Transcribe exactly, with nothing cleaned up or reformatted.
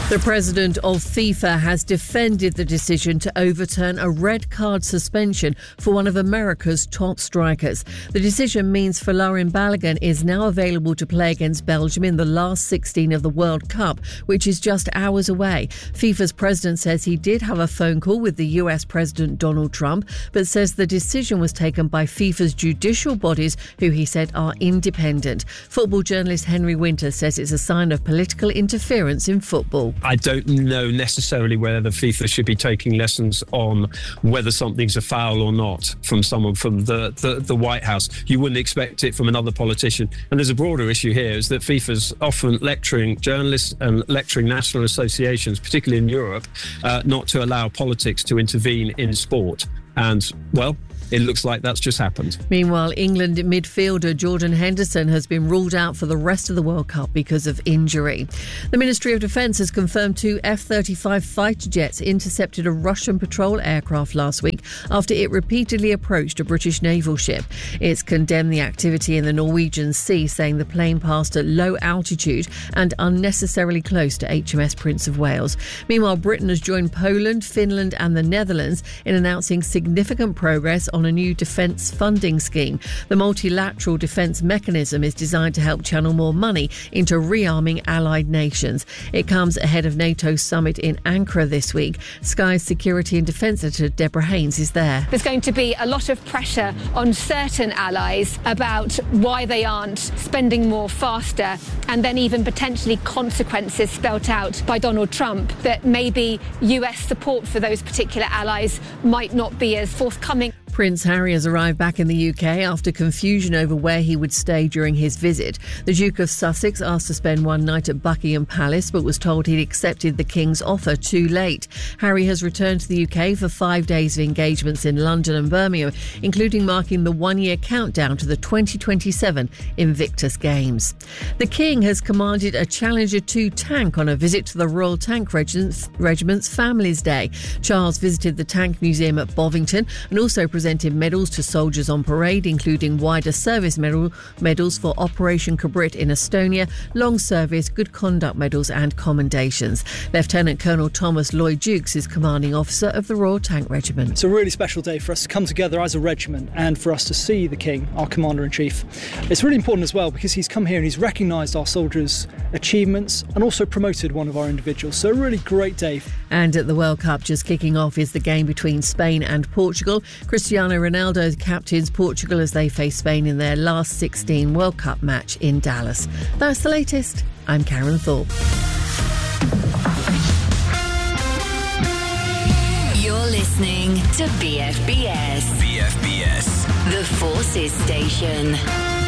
The president of FIFA has defended the decision to overturn a red card suspension for one of America's top strikers. The decision means Folarin Balogun is now available to play against Belgium in the last sixteen of the World Cup, which is just hours away. FIFA's president says he did have a phone call with the U S President Donald Trump, but says the decision was taken by FIFA's judicial bodies, who he said are independent. Football journalist Henry Winter says it's a sign of political interference in football. I don't know necessarily whether the FIFA should be taking lessons on whether something's a foul or not from someone from the, the, the White House. You wouldn't expect it from another politician. And there's a broader issue here, is that FIFA's often lecturing journalists and lecturing national associations, particularly in Europe, uh, not to allow politics to intervene in sport. And, well, it looks like that's just happened. Meanwhile, England midfielder Jordan Henderson has been ruled out for the rest of the World Cup because of injury. The Ministry of Defence has confirmed two F thirty-five fighter jets intercepted a Russian patrol aircraft last week after it repeatedly approached a British naval ship. It's condemned the activity in the Norwegian Sea, saying the plane passed at low altitude and unnecessarily close to H M S Prince of Wales. Meanwhile, Britain has joined Poland, Finland and the Netherlands in announcing significant progress on on a new defence funding scheme. The multilateral defence mechanism is designed to help channel more money into rearming allied nations. It comes ahead of NATO's summit in Ankara this week. Sky's security and defence editor Deborah Haynes is there. There's going to be a lot of pressure on certain allies about why they aren't spending more faster, and then even potentially consequences spelt out by Donald Trump that maybe U S support for those particular allies might not be as forthcoming. Prince Harry has arrived back in the U K after confusion over where he would stay during his visit. The Duke of Sussex asked to spend one night at Buckingham Palace, but was told he'd accepted the King's offer too late. Harry has returned to the U K for five days of engagements in London and Birmingham, including marking the one-year countdown to the twenty twenty-seven Invictus Games. The King has commanded a Challenger two tank on a visit to the Royal Tank Regiment's, Regiment's Families Day. Charles visited the Tank Museum at Bovington and also presented medals to soldiers on parade, including wider service medal, medals for Operation Cabrit in Estonia, long service, good conduct medals and commendations. Lieutenant Colonel Thomas Lloyd Dukes is commanding officer of the Royal Tank Regiment. It's a really special day for us to come together as a regiment and for us to see the King, our Commander-in-Chief. It's really important as well because he's come here and he's recognised our soldiers' achievements and also promoted one of our individuals. So a really great day. And at the World Cup just kicking off is the game between Spain and Portugal. Cristiano Ronaldo captains Portugal as they face Spain in their last sixteen World Cup match in Dallas. That's the latest. I'm Karen Thorpe. You're listening to B F B S. B F B S. The Forces Station.